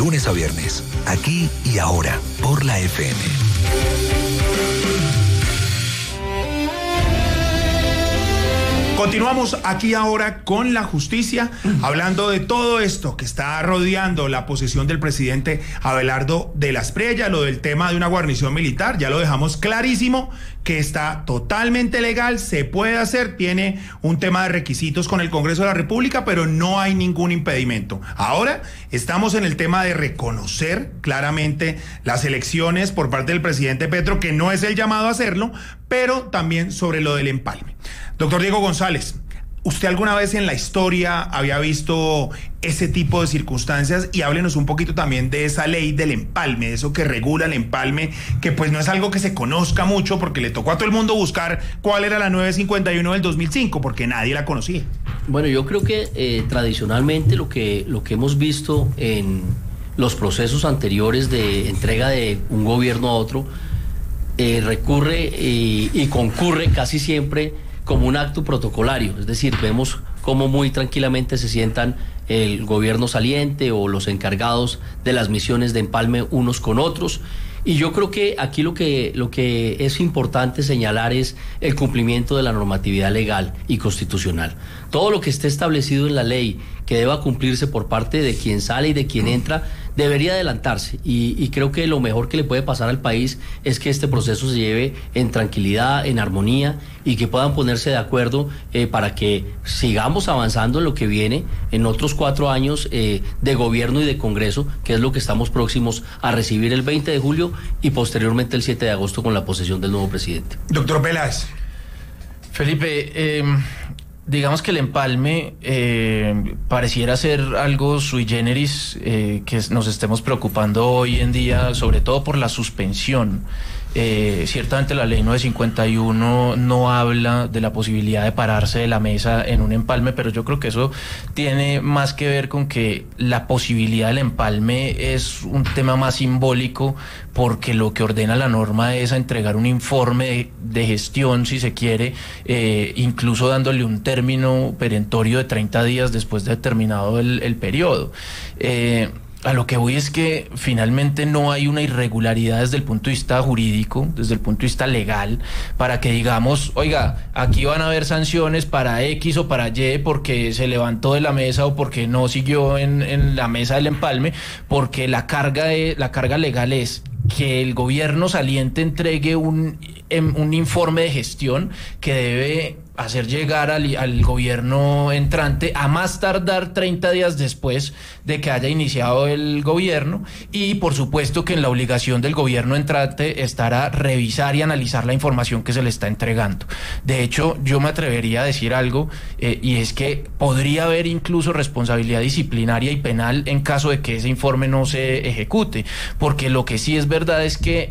lunes a viernes, aquí y ahora, por la FM. Continuamos aquí ahora con la justicia, hablando de todo esto que está rodeando la posesión del presidente Abelardo de la Espriella, lo del tema de una guarnición militar. Ya lo dejamos clarísimo, que está totalmente legal, se puede hacer, tiene un tema de requisitos con el Congreso de la República, pero no hay ningún impedimento. Ahora estamos en el tema de reconocer claramente las elecciones por parte del presidente Petro, que no es el llamado a hacerlo, pero también sobre lo del empalme. Doctor Diego González, ¿usted alguna vez en la historia había visto ese tipo de circunstancias? Y háblenos un poquito también de esa ley del empalme, de eso que regula el empalme, que pues no es algo que se conozca mucho, porque le tocó a todo el mundo buscar cuál era la 951 del 2005, porque nadie la conocía. Bueno, yo creo que tradicionalmente lo que hemos visto en los procesos anteriores de entrega de un gobierno a otro, recurre y concurre casi siempre como un acto protocolario, es decir, vemos cómo muy tranquilamente se sientan el gobierno saliente o los encargados de las misiones de empalme unos con otros. Y yo creo que aquí lo que es importante señalar es el cumplimiento de la normatividad legal y constitucional. Todo lo que esté establecido en la ley que deba cumplirse por parte de quien sale y de quien entra debería adelantarse, y creo que lo mejor que le puede pasar al país es que este proceso se lleve en tranquilidad, en armonía, y que puedan ponerse de acuerdo para que sigamos avanzando en lo que viene en otros 4 años de gobierno y de Congreso, que es lo que estamos próximos a recibir el 20 de julio y posteriormente el 7 de agosto con la posesión del nuevo presidente. Doctor Peláez. Felipe, digamos que el empalme pareciera ser algo sui generis, que nos estemos preocupando hoy en día, sobre todo por la suspensión. Ciertamente la ley 951 no habla de la posibilidad de pararse de la mesa en un empalme, pero yo creo que eso tiene más que ver con que la posibilidad del empalme es un tema más simbólico, porque lo que ordena la norma es a entregar un informe de gestión, si se quiere, incluso dándole un término perentorio de 30 días después de terminado el periodo. A lo que voy es que finalmente no hay una irregularidad desde el punto de vista jurídico, desde el punto de vista legal, para que digamos, oiga, aquí van a haber sanciones para X o para Y porque se levantó de la mesa o porque no siguió en la mesa del empalme, porque la carga legal es que el gobierno saliente entregue un informe de gestión que debe hacer llegar al gobierno entrante a más tardar 30 días después de que haya iniciado el gobierno, y por supuesto que en la obligación del gobierno entrante estará revisar y analizar la información que se le está entregando. De hecho, yo me atrevería a decir algo, y es que podría haber incluso responsabilidad disciplinaria y penal en caso de que ese informe no se ejecute, porque lo que sí es verdad es que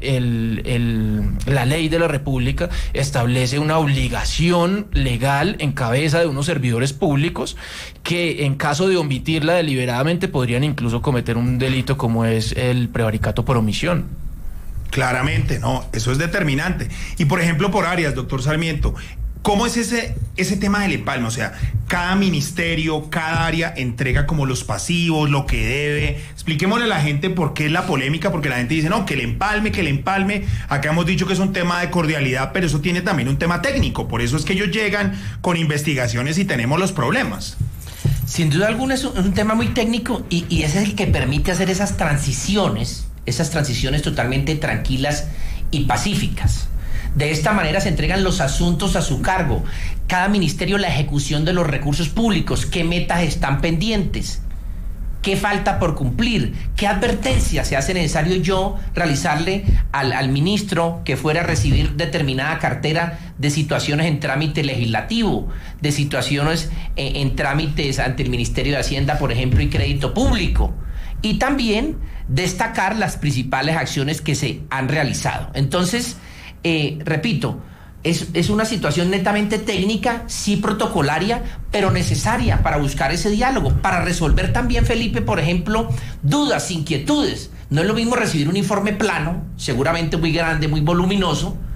la ley de la República establece una obligación legal en cabeza de unos servidores públicos que en caso de omitirla deliberadamente podrían incluso cometer un delito como es el prevaricato por omisión. Claramente, no, eso es determinante. Y por ejemplo, por áreas, doctor Sarmiento, ¿cómo es ese tema del empalme? O sea, cada ministerio, cada área entrega como los pasivos, lo que debe. Expliquémosle a la gente por qué es la polémica, porque la gente dice, no, que el empalme. Acá hemos dicho que es un tema de cordialidad, pero eso tiene también un tema técnico. Por eso es que ellos llegan con investigaciones y tenemos los problemas. Sin duda alguna es un tema muy técnico, y ese es el que permite hacer esas transiciones totalmente tranquilas y pacíficas. De esta manera se entregan los asuntos a su cargo. Cada ministerio, la ejecución de los recursos públicos, qué metas están pendientes, qué falta por cumplir, qué advertencias se hace necesario yo realizarle al ministro que fuera a recibir determinada cartera de situaciones en trámite legislativo, de situaciones en trámites ante el Ministerio de Hacienda, por ejemplo, y Crédito Público. Y también destacar las principales acciones que se han realizado. Entonces, repito, es una situación netamente técnica, sí protocolaria, pero necesaria para buscar ese diálogo, para resolver también, Felipe, por ejemplo, dudas, inquietudes. No es lo mismo recibir un informe plano, seguramente muy grande, muy voluminoso,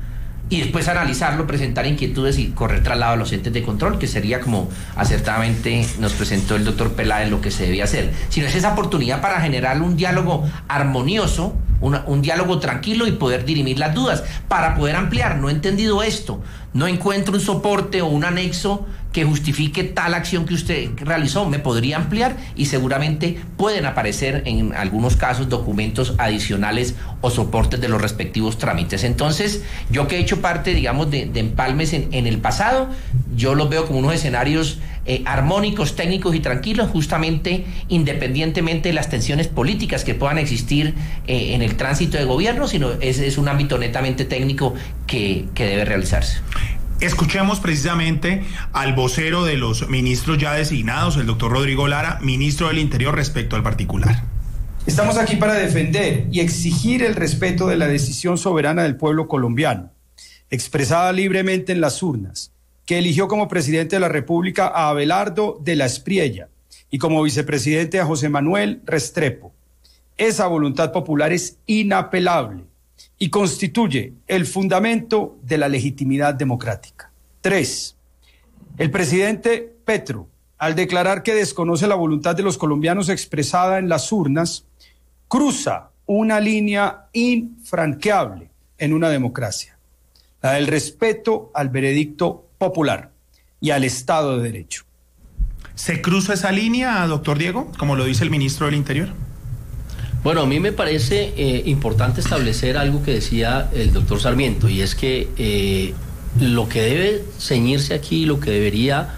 y después analizarlo, presentar inquietudes y correr traslado a los entes de control, que sería como acertadamente nos presentó el doctor Peláez lo que se debía hacer. Sino es esa oportunidad para generar un diálogo armonioso, un diálogo tranquilo y poder dirimir las dudas, para poder ampliar. No he entendido esto, no encuentro un soporte o un anexo que justifique tal acción que usted realizó. Me podría ampliar y seguramente pueden aparecer en algunos casos documentos adicionales o soportes de los respectivos trámites. Entonces, yo que he hecho parte, digamos, de empalmes en el pasado, yo los veo como unos escenarios armónicos, técnicos y tranquilos, justamente independientemente de las tensiones políticas que puedan existir en el tránsito de gobierno, sino es un ámbito netamente técnico que debe realizarse. Escuchemos precisamente al vocero de los ministros ya designados, el doctor Rodrigo Lara, ministro del Interior, respecto al particular. Estamos aquí para defender y exigir el respeto de la decisión soberana del pueblo colombiano, expresada libremente en las urnas, que eligió como presidente de la República a Abelardo de la Espriella y como vicepresidente a José Manuel Restrepo. Esa voluntad popular es inapelable y constituye el fundamento de la legitimidad democrática. 3. El presidente Petro, al declarar que desconoce la voluntad de los colombianos expresada en las urnas, cruza una línea infranqueable en una democracia, la del respeto al veredicto popular y al Estado de Derecho. ¿Se cruza esa línea, doctor Diego, como lo dice el ministro del Interior? Bueno, a mí me parece importante establecer algo que decía el doctor Sarmiento, y es que lo que debe ceñirse aquí, lo que debería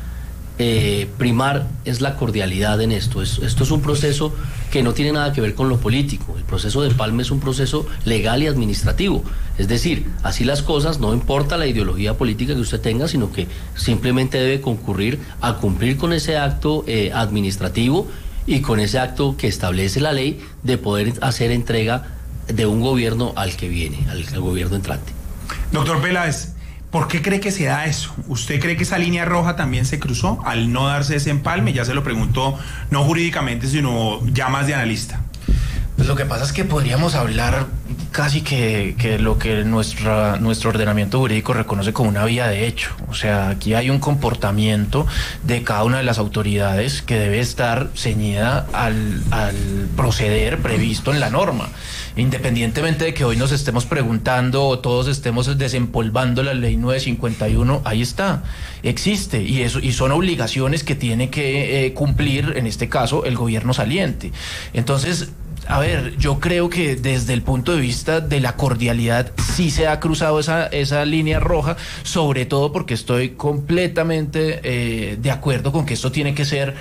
primar es la cordialidad en esto. Esto es un proceso que no tiene nada que ver con lo político. El proceso de empalme es un proceso legal y administrativo. Es decir, así las cosas, no importa la ideología política que usted tenga, sino que simplemente debe concurrir a cumplir con ese acto administrativo y con ese acto que establece la ley de poder hacer entrega de un gobierno al que viene, al gobierno entrante. Doctor Peláez, ¿por qué cree que se da eso? ¿Usted cree que esa línea roja también se cruzó al no darse ese empalme? Ya se lo preguntó, no jurídicamente, sino ya más de analista. Pues lo que pasa es que podríamos hablar casi que lo que nuestro ordenamiento jurídico reconoce como una vía de hecho. O sea, aquí hay un comportamiento de cada una de las autoridades que debe estar ceñida al proceder previsto en la norma. Independientemente de que hoy nos estemos preguntando o todos estemos desempolvando la ley 951, ahí está, existe, y son obligaciones que tiene que cumplir, en este caso, el gobierno saliente. Entonces, a ver, yo creo que desde el punto de vista de la cordialidad sí se ha cruzado esa línea roja, sobre todo porque estoy completamente de acuerdo con que esto tiene que ser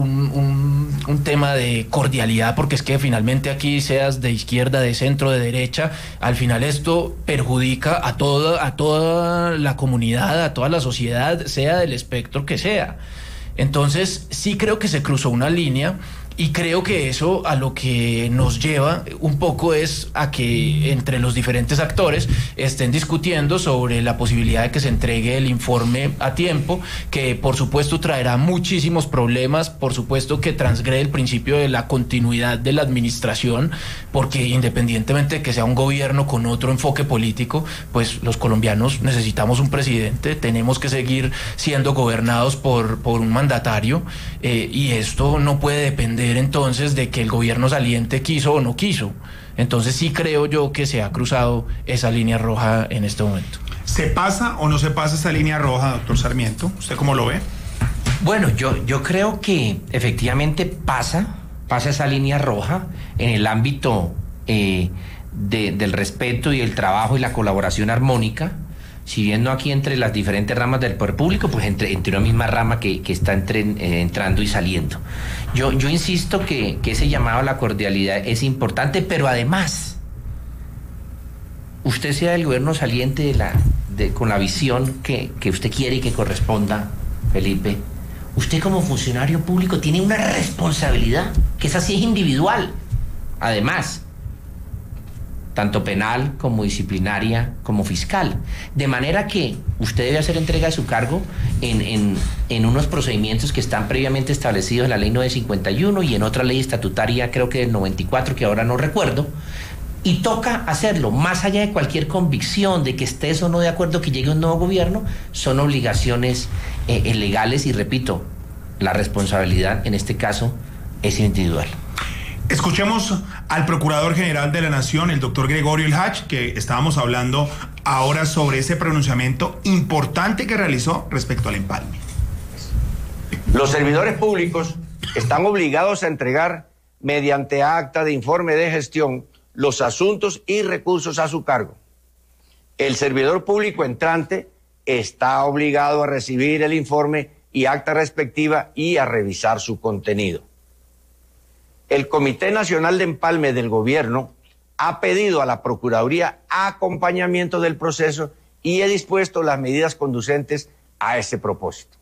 un tema de cordialidad, porque es que finalmente aquí, seas de izquierda, de centro, de derecha, al final esto perjudica a toda la comunidad, a toda la sociedad, sea del espectro que sea. Entonces sí creo que se cruzó una línea. Y creo que eso a lo que nos lleva un poco es a que entre los diferentes actores estén discutiendo sobre la posibilidad de que se entregue el informe a tiempo, que por supuesto traerá muchísimos problemas, por supuesto que transgrede el principio de la continuidad de la administración, porque independientemente de que sea un gobierno con otro enfoque político, pues los colombianos necesitamos un presidente, tenemos que seguir siendo gobernados por un mandatario, y esto no puede depender entonces de que el gobierno saliente quiso o no quiso. Entonces sí creo yo que se ha cruzado esa línea roja en este momento. ¿Se pasa o no se pasa esa línea roja, doctor Sarmiento? ¿Usted cómo lo ve? Bueno, yo creo que efectivamente pasa esa línea roja en el ámbito del respeto y el trabajo y la colaboración armónica. Si bien no aquí entre las diferentes ramas del poder público, pues entre una misma rama que está entrando y saliendo. Yo insisto que ese llamado a la cordialidad es importante, pero además, usted sea el gobierno saliente con la visión que usted quiere y que corresponda, Felipe, usted como funcionario público tiene una responsabilidad, que esa sí es individual, además, tanto penal como disciplinaria como fiscal, de manera que usted debe hacer entrega de su cargo en unos procedimientos que están previamente establecidos en la ley 951 y en otra ley estatutaria, creo que del 94, que ahora no recuerdo, Y toca hacerlo, más allá de cualquier convicción de que estés o no de acuerdo que llegue un nuevo gobierno, son obligaciones legales y repito, la responsabilidad en este caso es individual. Escuchemos al Procurador General de la Nación, el doctor Gregorio Ilhach, que estábamos hablando ahora sobre ese pronunciamiento importante que realizó respecto al empalme. Los servidores públicos están obligados a entregar mediante acta de informe de gestión los asuntos y recursos a su cargo. El servidor público entrante está obligado a recibir el informe y acta respectiva y a revisar su contenido. El Comité Nacional de Empalme del Gobierno ha pedido a la Procuraduría acompañamiento del proceso y he dispuesto las medidas conducentes a ese propósito.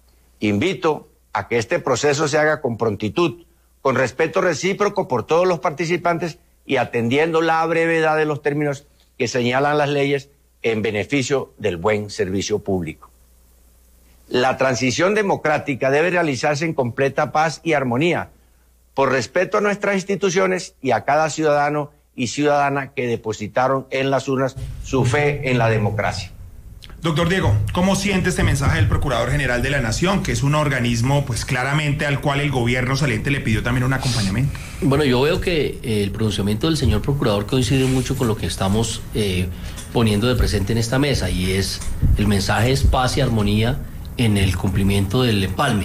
Invito a que este proceso se haga con prontitud, con respeto recíproco por todos los participantes y atendiendo la brevedad de los términos que señalan las leyes en beneficio del buen servicio público. La transición democrática debe realizarse en completa paz y armonía, por respeto a nuestras instituciones y a cada ciudadano y ciudadana que depositaron en las urnas su fe en la democracia. Doctor Diego, ¿cómo siente este mensaje del Procurador General de la Nación, que es un organismo, pues claramente al cual el gobierno saliente le pidió también un acompañamiento? Bueno, yo veo que el pronunciamiento del señor Procurador coincide mucho con lo que estamos poniendo de presente en esta mesa, y es el mensaje es paz y armonía en el cumplimiento del empalme.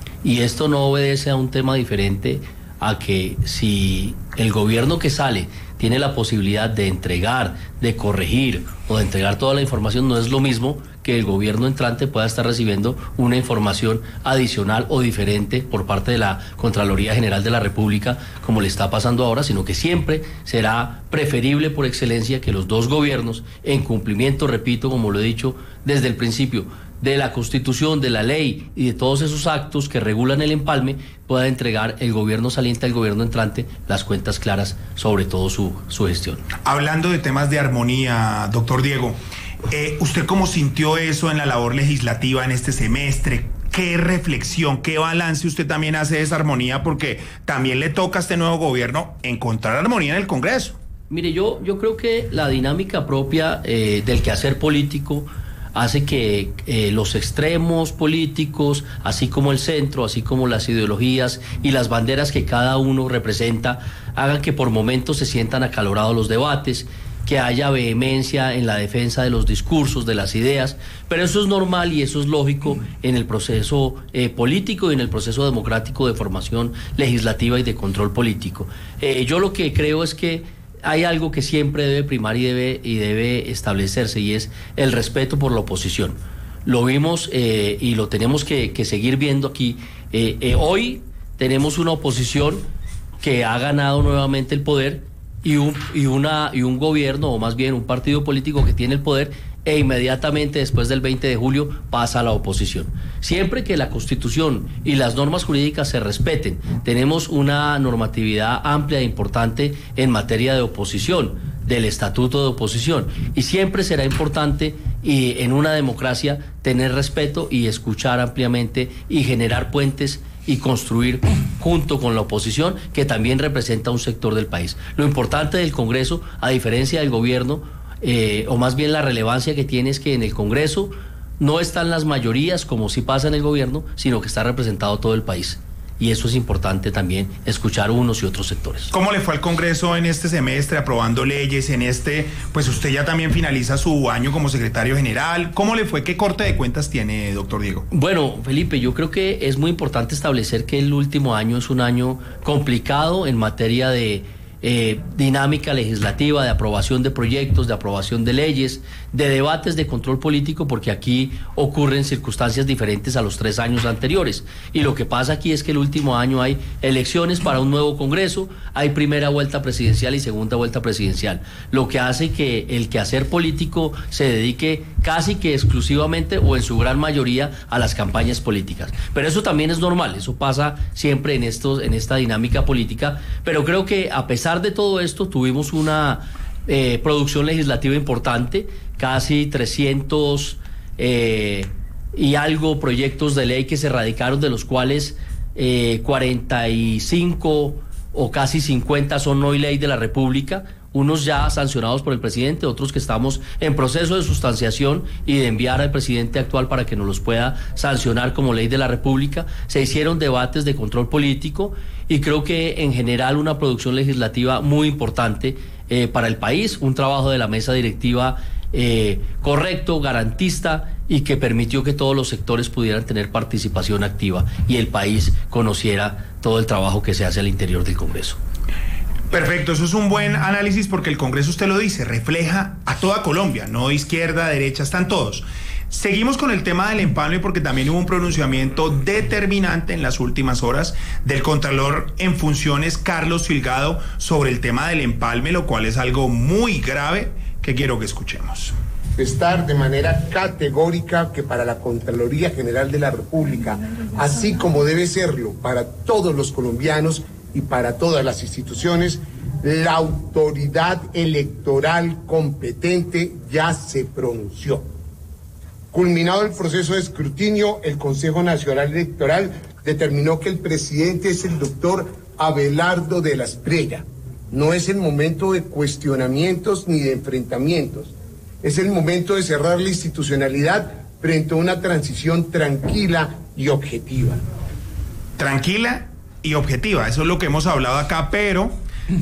Y esto no obedece a un tema diferente a que si el gobierno que sale tiene la posibilidad de entregar, de corregir o de entregar toda la información, no es lo mismo que el gobierno entrante pueda estar recibiendo una información adicional o diferente por parte de la Contraloría General de la República, como le está pasando ahora, sino que siempre será preferible por excelencia que los dos gobiernos, en cumplimiento, repito, como lo he dicho desde el principio, de la Constitución, de la ley y de todos esos actos que regulan el empalme, pueda entregar el gobierno saliente al gobierno entrante las cuentas claras sobre todo su gestión. Hablando de temas de armonía, doctor Diego, ¿usted cómo sintió eso en la labor legislativa en este semestre? ¿Qué reflexión, qué balance usted también hace de esa armonía? Porque también le toca a este nuevo gobierno encontrar armonía en el Congreso. Mire, yo creo que la dinámica propia del quehacer político hace que los extremos políticos, así como el centro, así como las ideologías y las banderas que cada uno representa, hagan que por momentos se sientan acalorados los debates, que haya vehemencia en la defensa de los discursos, de las ideas, pero eso es normal y eso es lógico en el proceso político y en el proceso democrático de formación legislativa y de control político. Yo lo que creo es que hay algo que siempre debe primar y debe establecerse, y es el respeto por la oposición. Lo vimos y lo tenemos que seguir viendo aquí. Hoy tenemos una oposición que ha ganado nuevamente el poder y un gobierno, o más bien un partido político que tiene el poder, e inmediatamente después del 20 de julio pasa a la oposición. Siempre que la Constitución y las normas jurídicas se respeten, tenemos una normatividad amplia e importante en materia de oposición, del estatuto de oposición, y siempre será importante y en una democracia tener respeto y escuchar ampliamente y generar puentes y construir junto con la oposición, que también representa un sector del país. Lo importante del Congreso, a diferencia del gobierno, o más bien la relevancia que tiene, es que en el Congreso no están las mayorías como sí pasa en el gobierno, sino que está representado todo el país. Y eso es importante también, escuchar unos y otros sectores. ¿Cómo le fue al Congreso en este semestre aprobando leyes? Pues usted ya también finaliza su año como secretario general. ¿Cómo le fue? ¿Qué corte de cuentas tiene, doctor Diego? Bueno, Felipe, yo creo que es muy importante establecer que el último año es un año complicado en materia de dinámica legislativa, de aprobación de proyectos, de aprobación de leyes, de debates de control político, porque aquí ocurren circunstancias diferentes a los 3 años anteriores. Y lo que pasa aquí es que el último año hay elecciones para un nuevo Congreso, hay primera vuelta presidencial y segunda vuelta presidencial, lo que hace que el quehacer político se dedique casi que exclusivamente o en su gran mayoría a las campañas políticas. Pero eso también es normal, eso pasa siempre en esta dinámica política, pero creo que a pesar de todo esto tuvimos una producción legislativa importante, casi 300 y algo proyectos de ley que se radicaron, de los cuales 45 o casi 50 son hoy ley de la República, unos ya sancionados por el presidente, otros que estamos en proceso de sustanciación y de enviar al presidente actual para que nos los pueda sancionar como ley de la República. Se hicieron debates de control político y creo que en general una producción legislativa muy importante para el país, un trabajo de la mesa directiva correcto, garantista y que permitió que todos los sectores pudieran tener participación activa y el país conociera todo el trabajo que se hace al interior del Congreso. Perfecto, eso es un buen análisis porque el Congreso, usted lo dice, refleja a toda Colombia, no izquierda, derecha, están todos. Seguimos con el tema del empalme porque también hubo un pronunciamiento determinante en las últimas horas del Contralor en funciones, Carlos Filgado, sobre el tema del empalme, lo cual es algo muy grave que quiero que escuchemos. Estar de manera categórica que para la Contraloría General de la República, así como debe serlo para todos los colombianos y para todas las instituciones, la autoridad electoral competente ya se pronunció. Culminado el proceso de escrutinio, el Consejo Nacional Electoral determinó que el presidente es el doctor Abelardo de la Espriella. No es el momento de cuestionamientos ni de enfrentamientos. Es el momento de cerrar la institucionalidad frente a una transición tranquila y objetiva. Tranquila y objetiva, eso es lo que hemos hablado acá, pero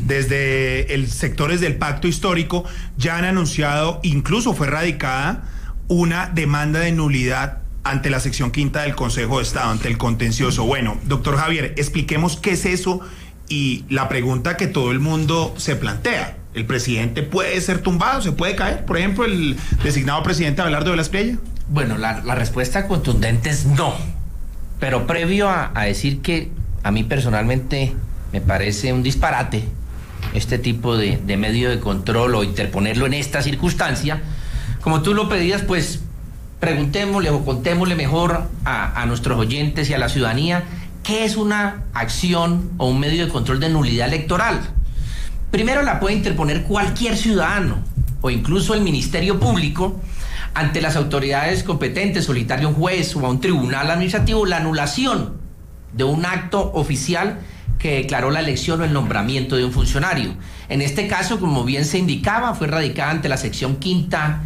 desde el sectores del pacto histórico ya han anunciado, incluso fue radicada una demanda de nulidad ante la sección quinta del Consejo de Estado, ante el contencioso. Bueno, doctor Javier, expliquemos qué es eso y la pregunta que todo el mundo se plantea. ¿El presidente puede ser tumbado? ¿Se puede caer? Por ejemplo, el designado presidente Abelardo de la Espriella. Bueno, la respuesta contundente es no. Pero previo a decir que a mí personalmente me parece un disparate este tipo de medio de control o interponerlo en esta circunstancia, como tú lo pedías, pues preguntémosle o contémosle mejor a nuestros oyentes y a la ciudadanía qué es una acción o un medio de control de nulidad electoral. Primero, la puede interponer cualquier ciudadano o incluso el Ministerio Público ante las autoridades competentes, solicitarle a un juez o a un tribunal administrativo la anulación de un acto oficial que declaró la elección o el nombramiento de un funcionario. En este caso, como bien se indicaba, fue radicada ante la sección quinta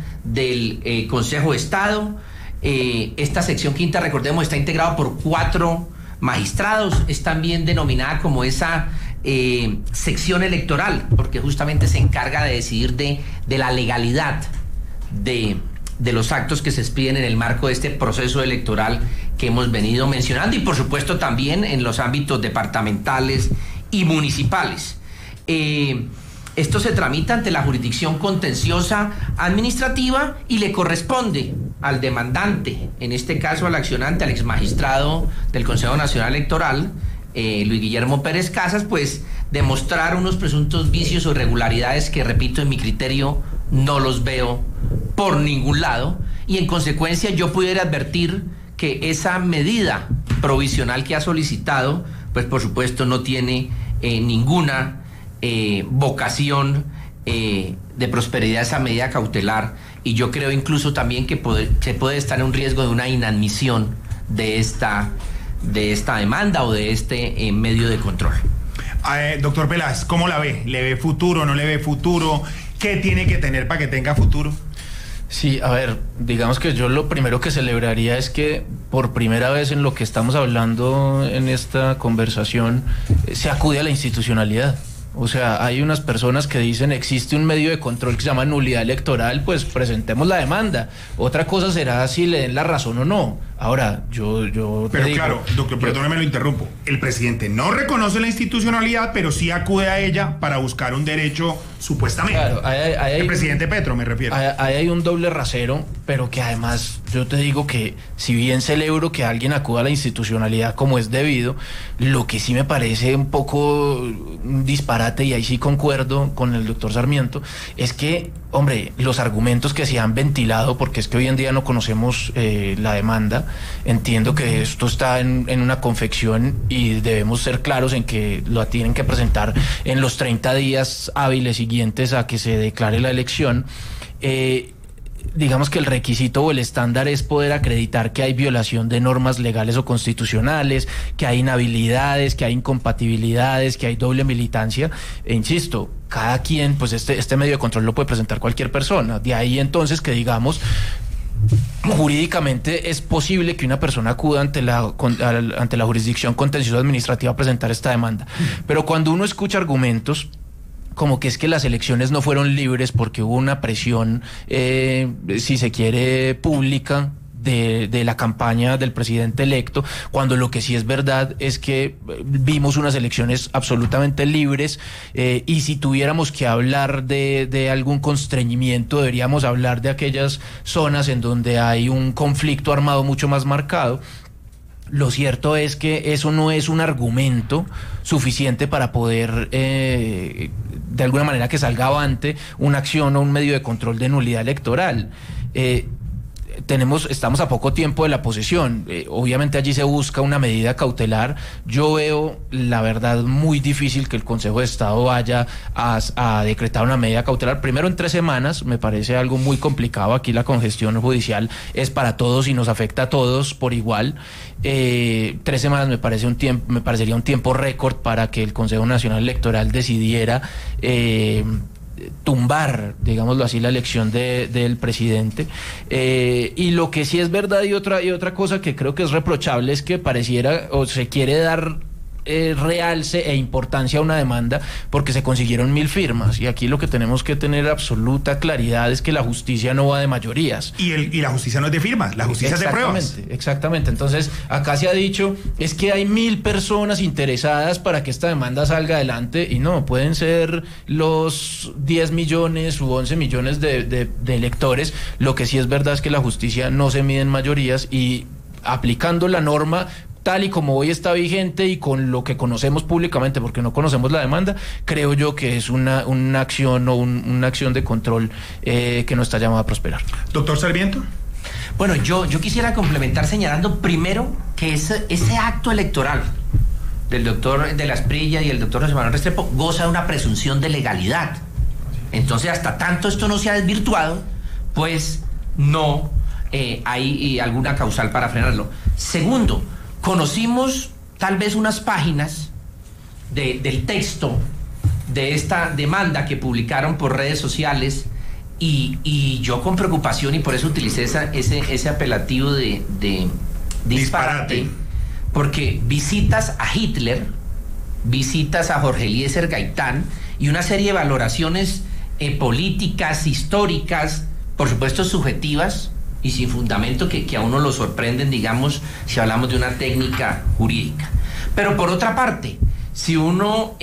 del Consejo de Estado. Esta sección quinta, recordemos, está integrada por 4 magistrados, es también denominada como esa sección electoral, porque justamente se encarga de decidir de la legalidad de los actos que se expiden en el marco de este proceso electoral que hemos venido mencionando y por supuesto también en los ámbitos departamentales y municipales. Esto se tramita ante la jurisdicción contenciosa administrativa y le corresponde al demandante, en este caso al accionante, al exmagistrado del Consejo Nacional Electoral, Luis Guillermo Pérez Casas, pues demostrar unos presuntos vicios o irregularidades que, repito, en mi criterio no los veo por ningún lado, y en consecuencia yo pudiera advertir que esa medida provisional que ha solicitado, pues por supuesto no tiene ninguna vocación de prosperidad, esa medida cautelar, y yo creo incluso también que se puede estar en un riesgo de una inadmisión de esta demanda o de este medio de control. Doctor Peláez, ¿cómo la ve? ¿Le ve futuro, no le ve futuro? ¿Qué tiene que tener para que tenga futuro? Sí, a ver, digamos que yo lo primero que celebraría es que por primera vez en lo que estamos hablando en esta conversación se acude a la institucionalidad. O sea, hay unas personas que dicen existe un medio de control que se llama nulidad electoral, pues presentemos la demanda. Otra cosa será si le den la razón o no. Ahora, yo pero digo, claro, doctor, perdóneme, lo interrumpo. El presidente no reconoce la institucionalidad, pero sí acude a ella para buscar un derecho, supuestamente. Claro, el presidente Petro, me refiero. Ahí hay un doble rasero, pero que además yo te digo que si bien celebro que alguien acuda a la institucionalidad como es debido, lo que sí me parece un poco un disparate, y ahí sí concuerdo con el doctor Sarmiento, es que, hombre, los argumentos que se han ventilado, porque es que hoy en día no conocemos la demanda, entiendo que esto está en una confección y debemos ser claros en que lo tienen que presentar en los 30 días hábiles siguientes a que se declare la elección. digamos que el requisito o el estándar es poder acreditar que hay violación de normas legales o constitucionales, que hay inhabilidades, que hay incompatibilidades, que hay doble militancia. E insisto, cada quien, pues este medio de control lo puede presentar cualquier persona. De ahí entonces que digamos, jurídicamente es posible que una persona acuda ante la jurisdicción contencioso administrativa a presentar esta demanda. Pero cuando uno escucha argumentos como que es que las elecciones no fueron libres porque hubo una presión, si se quiere, pública de la campaña del presidente electo, cuando lo que sí es verdad es que vimos unas elecciones absolutamente libres, y si tuviéramos que hablar de algún constreñimiento, deberíamos hablar de aquellas zonas en donde hay un conflicto armado mucho más marcado. Lo cierto es que eso no es un argumento suficiente para poder, de alguna manera, que salga avante una acción o un medio de control de nulidad electoral. Estamos a poco tiempo de la posesión. Obviamente allí se busca una medida cautelar. Yo veo, la verdad, muy difícil que el Consejo de Estado vaya a decretar una medida cautelar. Primero, en 3 semanas, me parece algo muy complicado. Aquí la congestión judicial es para todos y nos afecta a todos por igual. 3 semanas me parecería un tiempo récord para que el Consejo Nacional Electoral decidiera tumbar, digámoslo así, la elección del presidente. Y lo que sí es verdad y otra cosa que creo que es reprochable es que pareciera o se quiere dar realce e importancia a una demanda porque se consiguieron 1000 firmas, y aquí lo que tenemos que tener absoluta claridad es que la justicia no va de mayorías y la justicia no es de firmas, la justicia es de pruebas. Exactamente. Entonces acá se ha dicho es que hay 1000 personas interesadas para que esta demanda salga adelante, y no, pueden ser los 10 millones u 11 millones de electores. Lo que sí es verdad es que la justicia no se mide en mayorías, y aplicando la norma tal y como hoy está vigente y con lo que conocemos públicamente, porque no conocemos la demanda, creo yo que es una acción o una acción de control que no está llamada a prosperar. Doctor Sarmiento. Bueno, yo quisiera complementar señalando primero que ese acto electoral del doctor de la Asprilla y el doctor José Manuel Restrepo goza de una presunción de legalidad. Entonces, hasta tanto esto no se ha desvirtuado, pues no hay alguna causal para frenarlo. Segundo, conocimos tal vez unas páginas del texto de esta demanda que publicaron por redes sociales, y yo con preocupación, y por eso utilicé ese apelativo de disparate, porque visitas a Hitler, visitas a Jorge Eliezer Gaitán y una serie de valoraciones políticas, históricas, por supuesto subjetivas y sin fundamento, que a uno lo sorprenden, digamos, si hablamos de una técnica jurídica. Pero por otra parte, si uno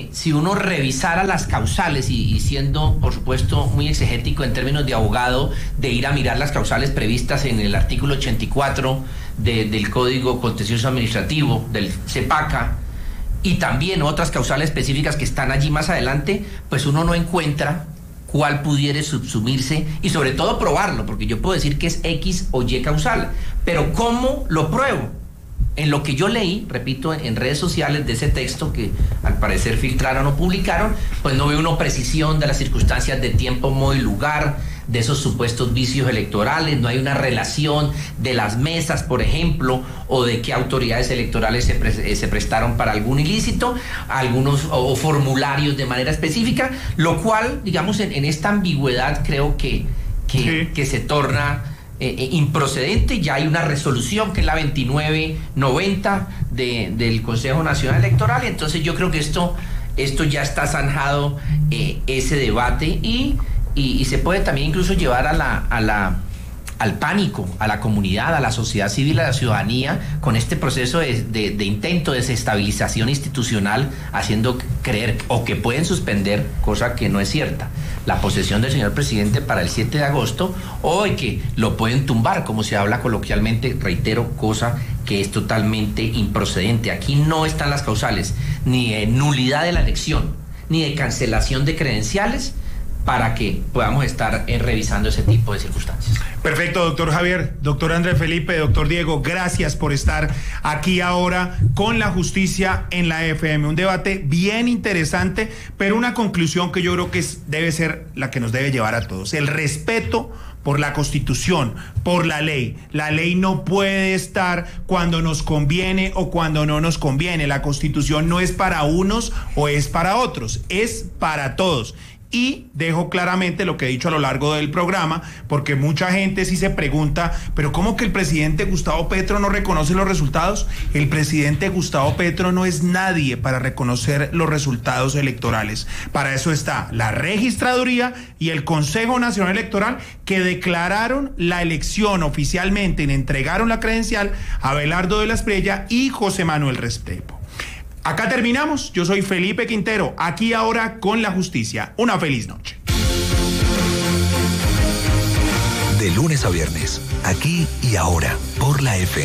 revisara las causales y siendo, por supuesto, muy exegético en términos de abogado, de ir a mirar las causales previstas en el artículo 84 del Código Contencioso Administrativo, del CEPACA, y también otras causales específicas que están allí más adelante, pues uno no encuentra cuál pudiera subsumirse, y sobre todo probarlo, porque yo puedo decir que es X o Y causal, pero ¿cómo lo pruebo? En lo que yo leí, repito, en redes sociales de ese texto que al parecer filtraron o publicaron, pues no veo una precisión de las circunstancias de tiempo, modo y lugar de esos supuestos vicios electorales, no hay una relación de las mesas, por ejemplo, o de qué autoridades electorales se prestaron para algún ilícito, algunos o formularios de manera específica, lo cual, digamos, en esta ambigüedad creo que se torna improcedente. Ya hay una resolución que es la 2990 del Consejo Nacional Electoral, y entonces yo creo que esto ya está zanjado, ese debate, y se puede también incluso llevar al pánico, a la comunidad, a la sociedad civil, a la ciudadanía, con este proceso de intento de desestabilización institucional, haciendo creer o que pueden suspender, cosa que no es cierta, la posesión del señor presidente para el 7 de agosto, o que lo pueden tumbar, como se habla coloquialmente, reitero, cosa que es totalmente improcedente. Aquí no están las causales ni de nulidad de la elección, ni de cancelación de credenciales, para que podamos estar revisando ese tipo de circunstancias. Perfecto, doctor Javier, doctor Andrés Felipe, doctor Diego, gracias por estar aquí ahora con la justicia en la FM. Un debate bien interesante, pero una conclusión que yo creo que debe ser la que nos debe llevar a todos: el respeto por la Constitución, por la ley. La ley no puede estar cuando nos conviene o cuando no nos conviene. La Constitución no es para unos o es para otros, es para todos. Y dejo claramente lo que he dicho a lo largo del programa, porque mucha gente sí se pregunta, pero ¿cómo que el presidente Gustavo Petro no reconoce los resultados? El presidente Gustavo Petro no es nadie para reconocer los resultados electorales. Para eso está la registraduría y el Consejo Nacional Electoral, que declararon la elección oficialmente y entregaron la credencial a Abelardo de la Espriella y José Manuel Restrepo. Acá terminamos. Yo soy Felipe Quintero, aquí ahora con la justicia. Una feliz noche. De lunes a viernes, aquí y ahora, por la FM.